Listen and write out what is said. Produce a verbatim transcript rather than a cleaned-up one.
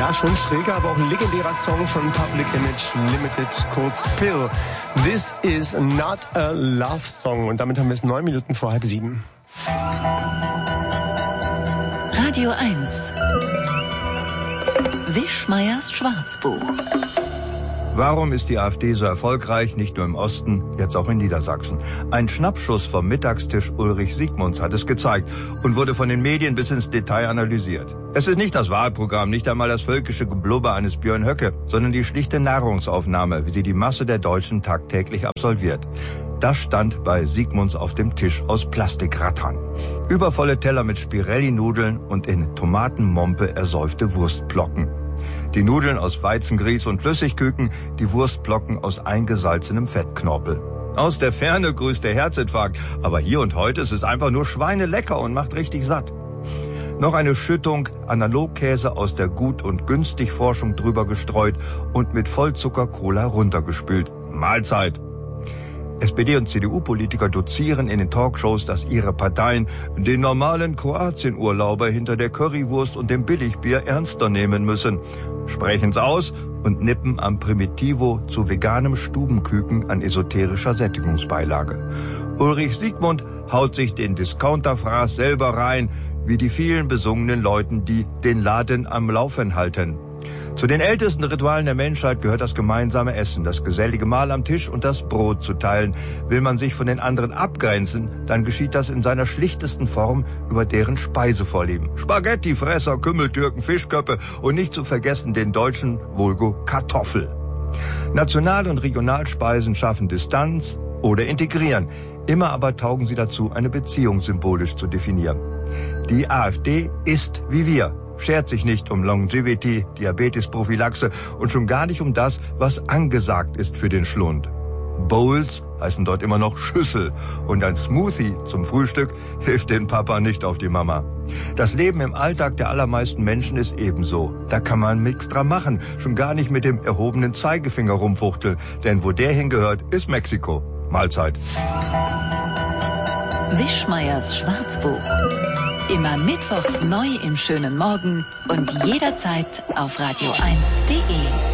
Ja, schon schräger, aber auch ein legendärer Song von Public Image Limited, kurz Pill. This is not a love song. Und damit haben wir es neun Minuten vor halb sieben. Radio eins. Wischmeiers Schwarzbuch. Warum ist die AfD so erfolgreich, nicht nur im Osten, jetzt auch in Niedersachsen? Ein Schnappschuss vom Mittagstisch Ulrich Siegmunds hat es gezeigt und wurde von den Medien bis ins Detail analysiert. Es ist nicht das Wahlprogramm, nicht einmal das völkische Geblubber eines Björn Höcke, sondern die schlichte Nahrungsaufnahme, wie sie die Masse der Deutschen tagtäglich absolviert. Das stand bei Siegmunds auf dem Tisch aus Plastikrattern. Übervolle Teller mit Spirelli-Nudeln und in Tomatenmompe ersäufte Wurstblocken. Die Nudeln aus Weizengrieß und Flüssigküken, die Wurstblocken aus eingesalzenem Fettknorpel. Aus der Ferne grüßt der Herzinfarkt, aber hier und heute ist es einfach nur schweinelecker und macht richtig satt. Noch eine Schüttung Analogkäse aus der Gut- und Günstig-Forschung drüber gestreut und mit Vollzucker-Cola runtergespült. Mahlzeit! S P D- und C D U-Politiker dozieren in den Talkshows, dass ihre Parteien den normalen Kroatien-Urlauber hinter der Currywurst und dem Billigbier ernster nehmen müssen. Sprechen's aus und nippen am Primitivo zu veganem Stubenküken an esoterischer Sättigungsbeilage. Ulrich Siegmund haut sich den Discounterfraß selber rein, wie die vielen besungenen Leuten, die den Laden am Laufen halten. Zu den ältesten Ritualen der Menschheit gehört das gemeinsame Essen, das gesellige Mahl am Tisch und das Brot zu teilen. Will man sich von den anderen abgrenzen, dann geschieht das in seiner schlichtesten Form über deren Speisevorlieben. Spaghetti, Fresser, Kümmeltürken, Fischköppe und nicht zu vergessen den deutschen Vulgo Kartoffel. National- und Regionalspeisen schaffen Distanz oder integrieren. Immer aber taugen sie dazu, eine Beziehung symbolisch zu definieren. Die AfD ist wie wir. Schert sich nicht um Longevity, Diabetesprophylaxe und schon gar nicht um das, was angesagt ist für den Schlund. Bowls heißen dort immer noch Schüssel und ein Smoothie zum Frühstück hilft den Papa nicht auf die Mama. Das Leben im Alltag der allermeisten Menschen ist ebenso. Da kann man nichts dran machen, schon gar nicht mit dem erhobenen Zeigefinger rumfuchteln, denn wo der hingehört, ist Mexiko. Mahlzeit. Wischmeiers Schwarzbuch. Immer mittwochs neu im schönen Morgen und jederzeit auf radio eins punkt de.